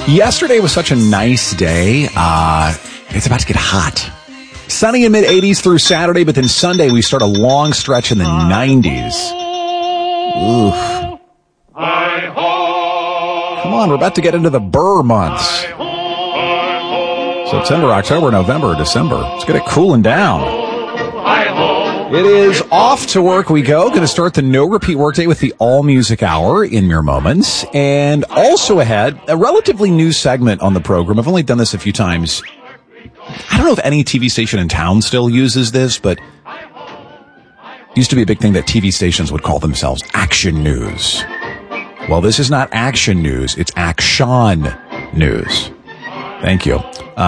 Yesterday was such a nice day. It's about to get hot. Sunny in mid-80s through Saturday, but then Sunday we start a long stretch in the 90s. Oof. Come on, we're about to get into the Burr months. September, October, November, December. Let's get it cooling down. It is off to work we go. Going to start the no repeat workday with the all music hour in mere moments. And also ahead, a relatively new segment on the program. I've only done this a few times. I don't know if any TV station in town still uses this, but it used to be a big thing that TV stations would call themselves Action News. Well, this is not Action News. It's Action News. Thank you.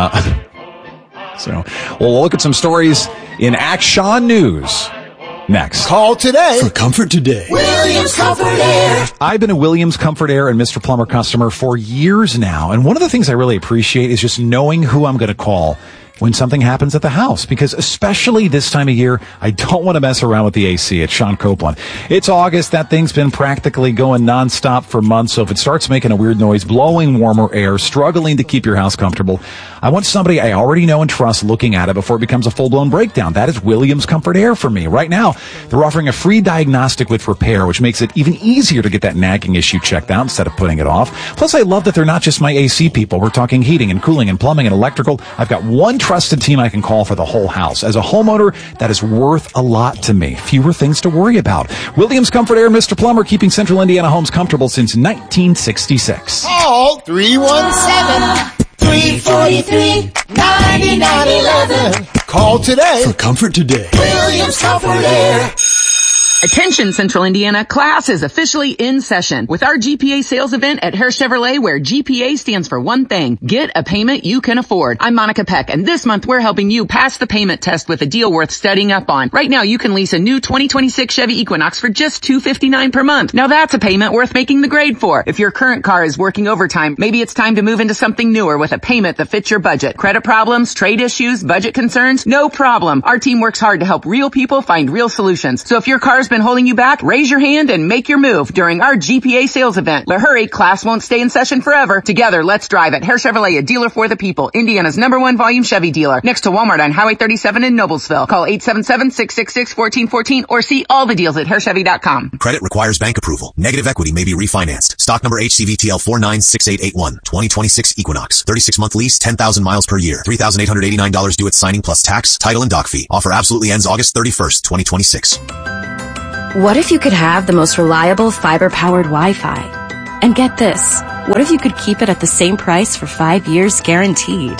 So we'll look at some stories in Action News next. Call today for Comfort Today. Williams Comfort Air. I've been a Williams Comfort Air and Mr. Plumber customer for years now. And one of the things I really appreciate is just knowing who I'm going to call when something happens at the house, because especially this time of year, I don't want to mess around with the AC. It's Sean Copeland. It's August. That thing's been practically going nonstop for months. So if it starts making a weird noise, blowing warmer air, struggling to keep your house comfortable, I want somebody I already know and trust looking at it before it becomes a full-blown breakdown. That is Williams Comfort Air for me. Right now, they're offering a free diagnostic with repair, which makes it even easier to get that nagging issue checked out instead of putting it off. Plus, I love that they're not just my AC people. We're talking heating and cooling and plumbing and electrical. I've got one trusted team I can call for the whole house. As a homeowner, that is worth a lot to me. Fewer things to worry about. Williams Comfort Air, Mr. Plumber, keeping Central Indiana homes comfortable since 1966. Call 317-343-9911. Call today for Comfort Today. Williams Comfort Air. Attention Central Indiana, class is officially in session with our GPA sales event at Hare Chevrolet, where GPA stands for one thing: get a payment you can afford. I'm Monica Peck, and this month we're helping you pass the payment test with a deal worth studying up on. Right now you can lease a new 2026 Chevy Equinox for just $259 per month. Now that's a payment worth making the grade for. If your current car is working overtime, maybe it's time to move into something newer with a payment that fits your budget. Credit problems, trade issues, budget concerns? No problem. Our team works hard to help real people find real solutions. So if your car's been holding you back, raise your hand and make your move during our GPA sales event. But hurry, class won't stay in session forever. Together, let's drive at Hare Chevrolet, a dealer for the people. Indiana's #1 volume Chevy dealer. Next to Walmart on Highway 37 in Noblesville. Call 877-666-1414 or see all the deals at HareChevy.com. Credit requires bank approval. Negative equity may be refinanced. Stock number HCVTL 496881. 2026 Equinox. 36-month lease, 10,000 miles per year. $3,889 due at signing plus tax, title, and dock fee. Offer absolutely ends August 31st, 2026. What if you could have the most reliable fiber-powered Wi-Fi? And get this, what if you could keep it at the same price for 5 years guaranteed?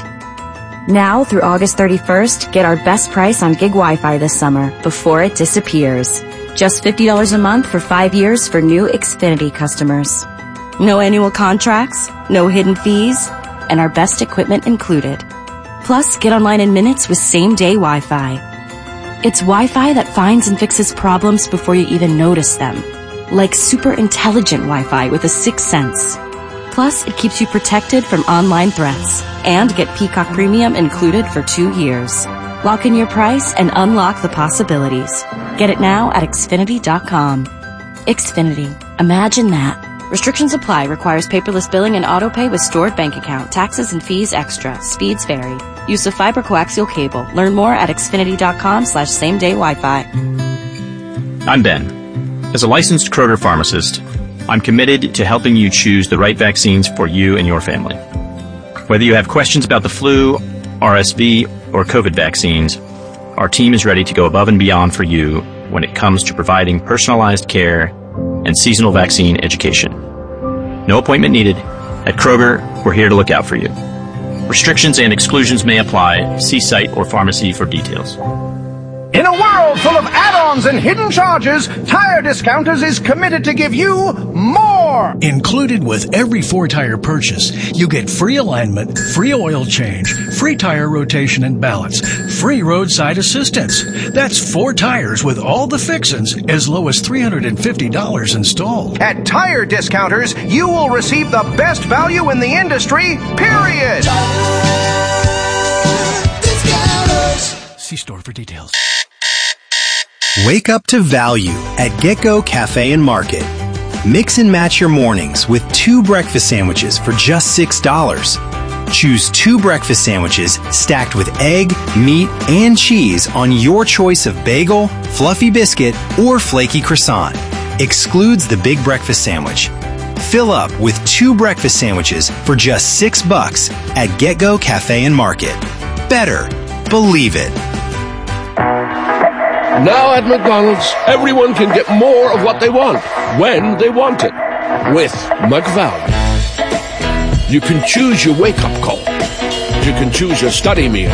Now through August 31st, get our best price on gig Wi-Fi this summer before it disappears. Just $50 a month for 5 years for new Xfinity customers. No annual contracts, no hidden fees, and our best equipment included. Plus, get online in minutes with same-day Wi-Fi. It's Wi-Fi that finds and fixes problems before you even notice them. Like super intelligent Wi-Fi with a sixth sense. Plus, it keeps you protected from online threats. And get Peacock Premium included for 2 years. Lock in your price and unlock the possibilities. Get it now at Xfinity.com. Xfinity. Imagine that. Restrictions apply. Requires paperless billing and auto-pay with stored bank account. Taxes and fees extra. Speeds vary. Use of fiber coaxial cable. Learn more at Xfinity.com/same-day Wi-Fi. I'm Ben. As a licensed Kroger pharmacist, I'm committed to helping you choose the right vaccines for you and your family. Whether you have questions about the flu, RSV, or COVID vaccines, our team is ready to go above and beyond for you when it comes to providing personalized care and seasonal vaccine education. No appointment needed. At Kroger, we're here to look out for you. Restrictions and exclusions may apply. See site or pharmacy for details. In a world full of add-ons and hidden charges, Tire Discounters is committed to give you more. Included with every 4-tire purchase, you get free alignment, free oil change, free tire rotation and balance, free roadside assistance. That's 4 tires with all the fixins as low as $350 installed. At Tire Discounters, you will receive the best value in the industry, period. See store for details. Wake up to value at Get-Go Cafe and Market. Mix and match your mornings with 2 breakfast sandwiches for just $6. Choose 2 breakfast sandwiches stacked with egg, meat, and cheese on your choice of bagel, fluffy biscuit, or flaky croissant. Excludes the big breakfast sandwich. Fill up with 2 breakfast sandwiches for just $6 at GetGo Cafe and Market. Better. Believe it. Now at McDonald's, everyone can get more of what they want, when they want it, with McValue. You can choose your wake-up call. You can choose your study meal,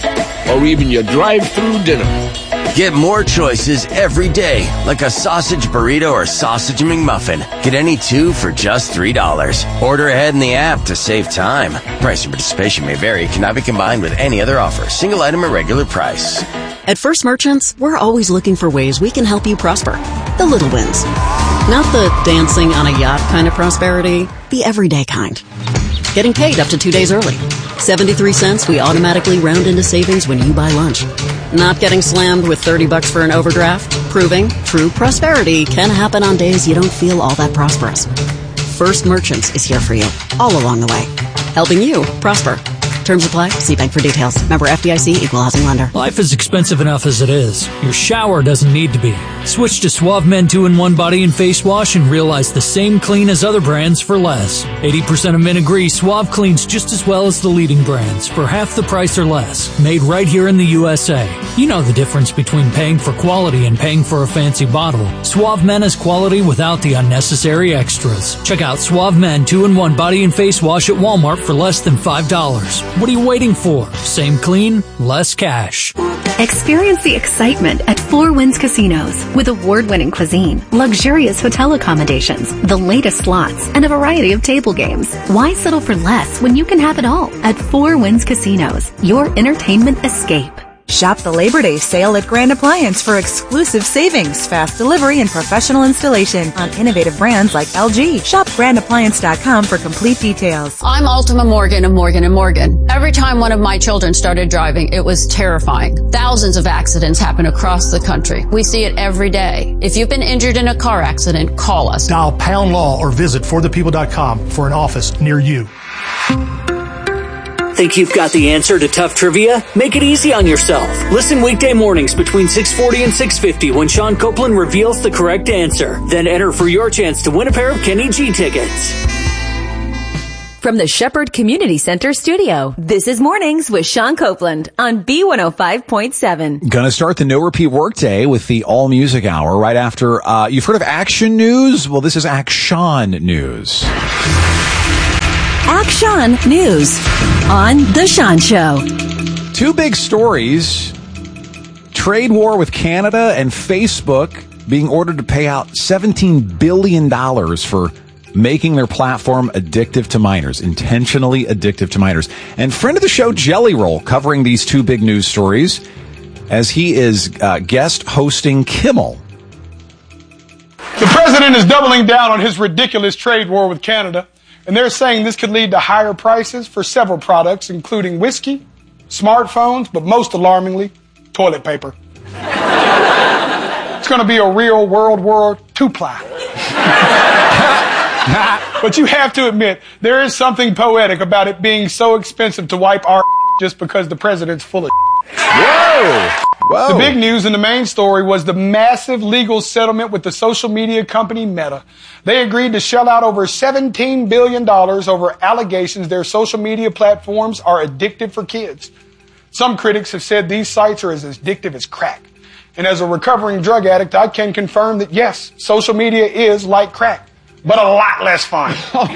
or even your drive-through dinner. Get more choices every day, like a sausage burrito or sausage McMuffin. Get any 2 for just $3. Order ahead in the app to save time. Price and participation may vary. Cannot be combined with any other offer. Single item or regular price. At First Merchants, we're always looking for ways we can help you prosper. The little wins. Not the dancing on a yacht kind of prosperity, the everyday kind. Getting paid up to 2 days early. 73 cents we automatically round into savings when you buy lunch. Not getting slammed with $30 for an overdraft. Proving true prosperity can happen on days you don't feel all that prosperous. First Merchants is here for you, all along the way. Helping you prosper. Terms apply. See bank for details. Member FDIC, Equal Housing Lender. Life is expensive enough as it is. Your shower doesn't need to be. Switch to Suave Men 2-in-1 Body and Face Wash and realize the same clean as other brands for less. 80% of men agree Suave cleans just as well as the leading brands for half the price or less. Made right here in the USA. You know the difference between paying for quality and paying for a fancy bottle. Suave Men is quality without the unnecessary extras. Check out Suave Men 2-in-1 Body and Face Wash at Walmart for less than $5. What are you waiting for? Same clean, less cash. Experience the excitement at Four Winds Casinos with award-winning cuisine, luxurious hotel accommodations, the latest slots, and a variety of table games. Why settle for less when you can have it all at Four Winds Casinos, your entertainment escape? Shop the Labor Day sale at Grand Appliance for exclusive savings, fast delivery, and professional installation on innovative brands like LG. Shop grandappliance.com for complete details. I'm Ultima Morgan of Morgan & Morgan. Every time one of my children started driving, it was terrifying. Thousands of accidents happen across the country. We see it every day. If you've been injured in a car accident, call us. Dial Pound Law or visit forthepeople.com for an office near you. Think you've got the answer to tough trivia? Make it easy on yourself. Listen weekday mornings between 6:40 and 6:50 when Sean Copeland reveals the correct answer. Then enter for your chance to win a pair of Kenny G tickets. From the Shepherd Community Center studio, this is Mornings with Sean Copeland on B105.7. Gonna start the no repeat workday with the all music hour right after, you've heard of Action News? Well, this is Action News. Action News on The Sean Show. 2 big stories. Trade war with Canada and Facebook being ordered to pay out $17 billion for making their platform addictive to minors, intentionally addictive to minors. And friend of the show, Jelly Roll, covering these 2 big news stories as he is guest hosting Kimmel. The president is doubling down on his ridiculous trade war with Canada. And they're saying this could lead to higher prices for several products, including whiskey, smartphones, but most alarmingly, toilet paper. It's going to be a real World War II-ply. But you have to admit, there is something poetic about it being so expensive to wipe our just because the president's full of Whoa! Whoa. The big news in the main story was the massive legal settlement with the social media company Meta. They agreed to shell out over $17 billion over allegations their social media platforms are addictive for kids. Some critics have said these sites are as addictive as crack. And as a recovering drug addict, I can confirm that yes, social media is like crack, but a lot less fun.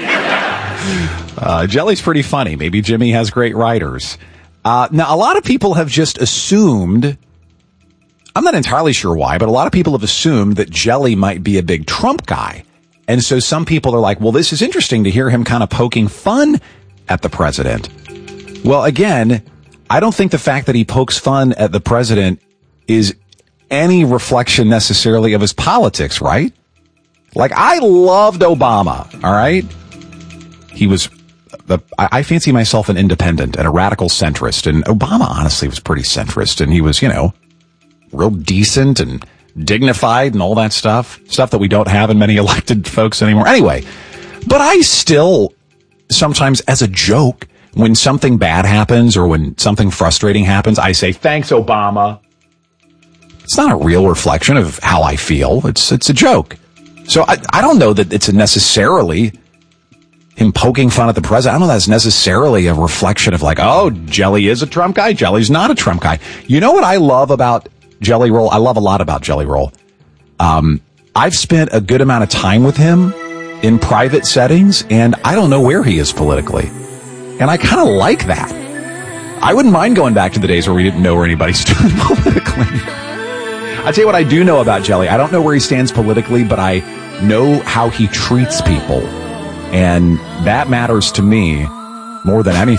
Jelly's pretty funny. Maybe Jimmy has great writers. Now, a lot of people have just assumed, I'm not entirely sure why, but a lot of people have assumed that Jelly might be a big Trump guy. And so some people are like, well, this is interesting to hear him kind of poking fun at the president. Well, again, I don't think the fact that he pokes fun at the president is any reflection necessarily of his politics, right? Like, I loved Obama, all right? He was, I fancy myself an independent and a radical centrist, and Obama honestly was pretty centrist, and he was, you know, real decent and dignified and all that stuff that we don't have in many elected folks anymore. Anyway, but I still sometimes, as a joke, when something bad happens or when something frustrating happens, I say, thanks, Obama. It's not a real reflection of how I feel. It's a joke. So I don't know that it's necessarily him poking fun at the president. I don't know that's necessarily a reflection of like, oh, Jelly is a Trump guy. Jelly's not a Trump guy. You know what I love about Jelly Roll? I love a lot about Jelly Roll. I've spent a good amount of time with him in private settings, and I don't know where he is politically. And I kind of like that. I wouldn't mind going back to the days where we didn't know where anybody's doing politically. I tell you what I do know about Jelly. I don't know where he stands politically, but I know how he treats people. And that matters to me more than anything.